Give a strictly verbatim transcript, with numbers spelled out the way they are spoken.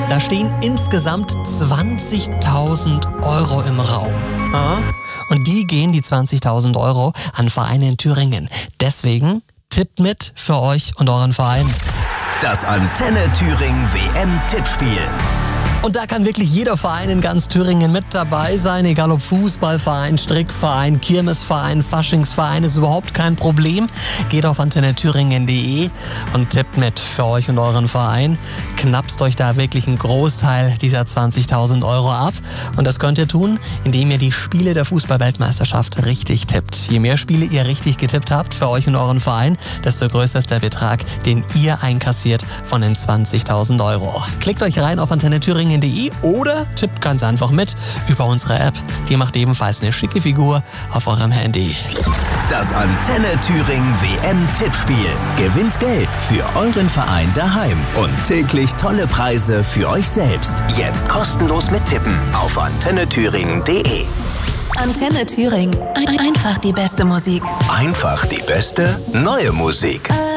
Da stehen insgesamt zwanzigtausend Euro im Raum. Ja? Und die gehen, die zwanzigtausend Euro, an Vereine in Thüringen. Deswegen tippt mit für euch und euren Verein. Das Antenne Thüringen W M-Tippspiel. Und da kann wirklich jeder Verein in ganz Thüringen mit dabei sein, egal ob Fußballverein, Strickverein, Kirmesverein, Faschingsverein, ist überhaupt kein Problem. Geht auf antenne thüringen punkt de und tippt mit für euch und euren Verein. Knapst euch da wirklich einen Großteil dieser zwanzigtausend Euro ab. Und das könnt ihr tun, indem ihr die Spiele der Fußball-Weltmeisterschaft richtig tippt. Je mehr Spiele ihr richtig getippt habt für euch und euren Verein, desto größer ist der Betrag, den ihr einkassiert von den zwanzigtausend Euro. Klickt euch rein auf antenne thüringen punkt de oder tippt ganz einfach mit über unsere App. Die macht ebenfalls eine schicke Figur auf eurem Handy. Das Antenne Thüringen W M-Tippspiel. Gewinnt Geld für euren Verein daheim und täglich tolle Preise für euch selbst. Jetzt kostenlos mit Tippen auf antenne thüringen punkt de. Antenne Thüringen. Einfach die beste Musik. Einfach die beste neue Musik.